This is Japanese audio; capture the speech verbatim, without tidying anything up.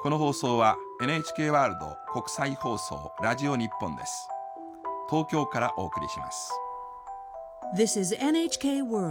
この放送は エヌエイチケー ワールド国際放送ラジオ日本です。東京からお送りします。 This is エヌエイチケー World